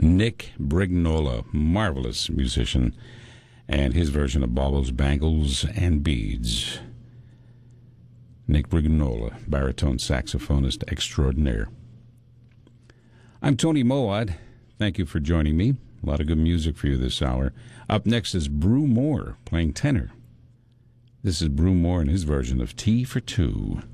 Nick Brignola, marvelous musician, and his version of Baubles, Bangles, and Beads. Nick Brignola, baritone saxophonist extraordinaire. I'm Tony Mowat. Thank you for joining me. A lot of good music for you this hour. Up next is Brew Moore playing tenor. This is Brew Moore and his version of Tea for Two.